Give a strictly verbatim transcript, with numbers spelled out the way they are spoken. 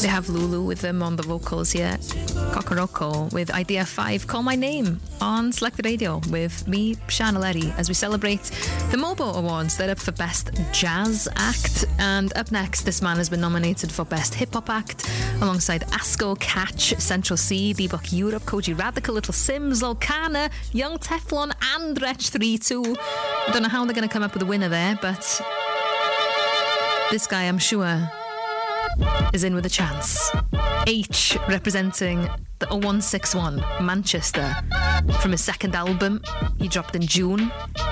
They have Lulu with them on the vocals here. Kokoroko with Idea five, Call My Name on Selected Radio with me, Sian O'Leary, as we celebrate the Mobo Awards. They're up for Best Jazz Act, and up next, this man has been nominated for Best Hip Hop Act alongside Asco, Catch, Central C, Bebop Europe, Koji Radical, Little Sims, Volcana, Young Teflon, and Wretch three two. I don't know how they're going to come up with a winner there, but this guy, I'm sure, is in with a chance. H, representing the oh one six one, Manchester, from his second album he dropped in June.